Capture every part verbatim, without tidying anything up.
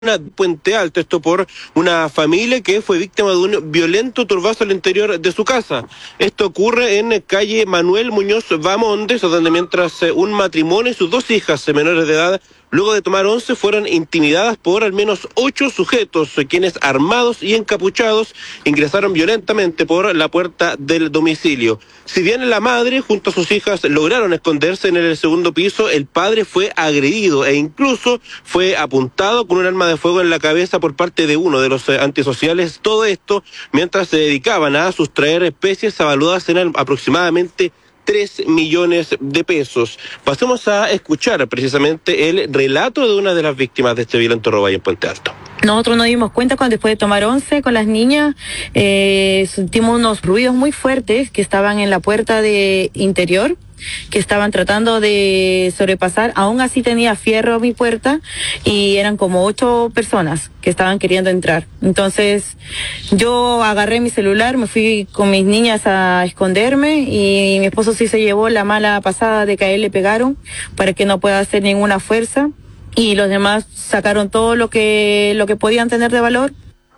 Puente Alto, esto por una familia que fue víctima de un violento turbazo al interior de su casa. Esto ocurre en calle Manuel Muñoz Bamondes, donde mientras un matrimonio y sus dos hijas menores de edad, luego de tomar once, fueron intimidadas por al menos ocho sujetos, quienes armados y encapuchados ingresaron violentamente por la puerta del domicilio. Si bien la madre junto a sus hijas lograron esconderse en el segundo piso, el padre fue agredido e incluso fue apuntado con un arma de fuego en la cabeza por parte de uno de los antisociales. Todo esto mientras se dedicaban a sustraer especies avaluadas en aproximadamente tres millones de pesos. Pasemos a escuchar precisamente el relato de una de las víctimas de este violento robo ahí en Puente Alto. Nosotros nos dimos cuenta cuando después de tomar once con las niñas, eh, sentimos unos ruidos muy fuertes que estaban en la puerta de interior, que estaban tratando de sobrepasar. Aún así tenía fierro mi puerta y eran como ocho personas que estaban queriendo entrar. Entonces yo agarré mi celular, me fui con mis niñas a esconderme y mi esposo sí se llevó la mala pasada de que a él le pegaron para que no pueda hacer ninguna fuerza, y los demás sacaron todo lo que lo que podían tener de valor.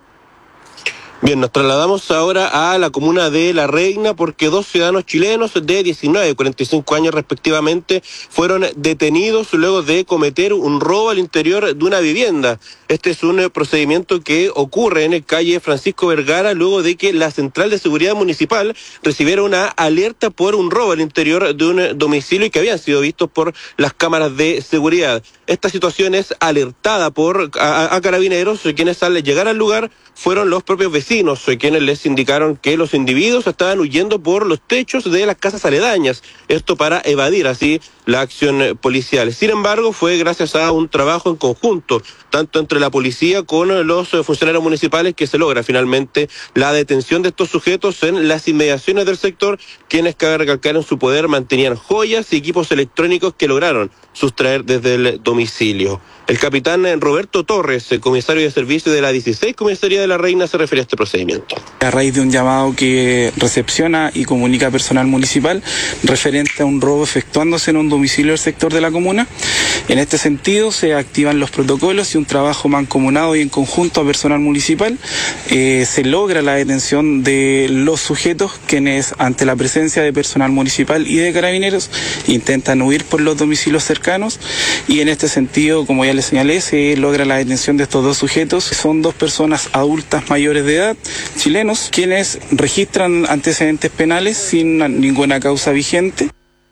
Bien, nos trasladamos ahora a la comuna de La Reina porque dos ciudadanos chilenos de diecinueve y cuarenta y cinco años respectivamente fueron detenidos luego de cometer un robo al interior de una vivienda. Este es un procedimiento que ocurre en calle Francisco Vergara luego de que la Central de Seguridad Municipal recibiera una alerta por un robo al interior de un domicilio y que habían sido vistos por las cámaras de seguridad. Esta situación es alertada por a, a carabineros, quienes al llegar al lugar fueron los propios vecinos, quienes les indicaron que los individuos estaban huyendo por los techos de las casas aledañas, esto para evadir así la acción policial. Sin embargo, fue gracias a un trabajo en conjunto, tanto entre la policía con los funcionarios municipales, que se logra finalmente la detención de estos sujetos en las inmediaciones del sector, quienes, cabe recalcar, en su poder mantenían joyas y equipos electrónicos que lograron sustraer desde el domicilio. El capitán Roberto Torres, el comisario de servicio de la dieciséis Comisaría de La Reina, se refiere a este procedimiento. A raíz de un llamado que recepciona y comunica personal municipal referente a un robo efectuándose en un domicilio del sector de la comuna, en este sentido se activan los protocolos y un trabajo mancomunado y en conjunto a personal municipal eh, se logra la detención de los sujetos, quienes ante la presencia de personal municipal y de carabineros intentan huir por los domicilios cercanos, y en este sentido, como ya les señalé, se logra la detención de estos dos sujetos. Son dos personas adultas mayores de edad, chilenos, quienes registran antecedentes penales sin ninguna causa vigente.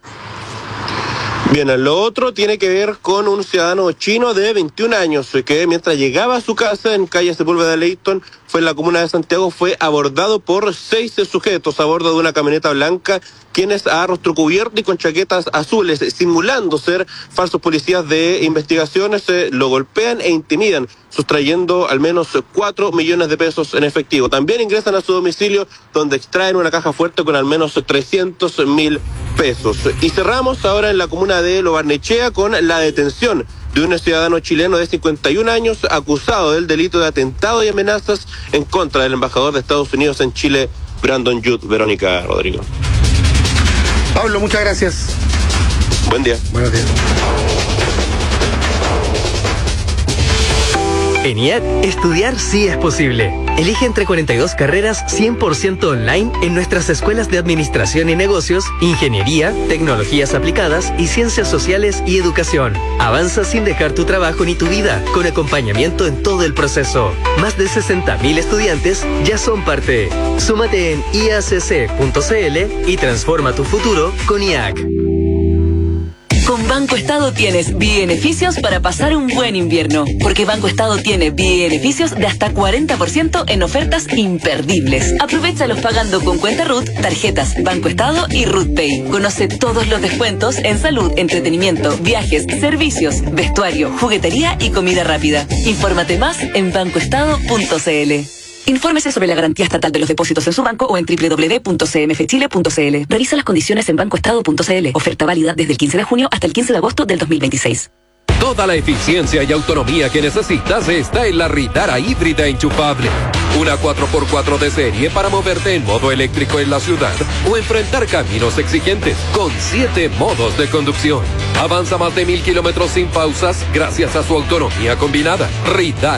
Bien, lo otro tiene que ver con un ciudadano chino de veintiún años que mientras llegaba a su casa en calle Sepúlveda de Leyton, fue en la comuna de Santiago, fue abordado por seis sujetos a bordo de una camioneta blanca, quienes a rostro cubierto y con chaquetas azules, simulando ser falsos policías de investigaciones, eh, lo golpean e intimidan, sustrayendo al menos cuatro millones de pesos en efectivo. También ingresan a su domicilio, donde extraen una caja fuerte con al menos trescientos mil pesos. Y cerramos ahora en la comuna de Lo Barnechea con la detención de un ciudadano chileno de cincuenta y un años acusado del delito de atentado y amenazas en contra del embajador de Estados Unidos en Chile, Brandon Youth. Verónica Rodrigo. Pablo, muchas gracias. Buen día. Buenos días. En I A D, estudiar sí es posible. Elige entre cuarenta y dos carreras cien por ciento online en nuestras escuelas de Administración y Negocios, Ingeniería, Tecnologías Aplicadas y Ciencias Sociales y Educación. Avanza sin dejar tu trabajo ni tu vida, con acompañamiento en todo el proceso. Más de sesenta mil estudiantes ya son parte. Súmate en i a c c punto c l y transforma tu futuro con I A C. Con Banco Estado tienes beneficios para pasar un buen invierno, porque Banco Estado tiene beneficios de hasta cuarenta por ciento en ofertas imperdibles. Aprovéchalos pagando con cuenta R U T, tarjetas Banco Estado y R U T Pay. Conoce todos los descuentos en salud, entretenimiento, viajes, servicios, vestuario, juguetería y comida rápida. Infórmate más en banco estado punto c l. Infórmese sobre la garantía estatal de los depósitos en su banco o en doble u doble u doble u punto c m f chile punto c l. Revisa las condiciones en banco estado punto c l. Oferta válida desde el quince de junio hasta el quince de agosto del dos mil veintiséis. Toda la eficiencia y autonomía que necesitas está en la Ritara híbrida enchufable. Una cuatro por cuatro de serie para moverte en modo eléctrico en la ciudad o enfrentar caminos exigentes con siete modos de conducción. Avanza más de mil kilómetros sin pausas gracias a su autonomía combinada. Ritara.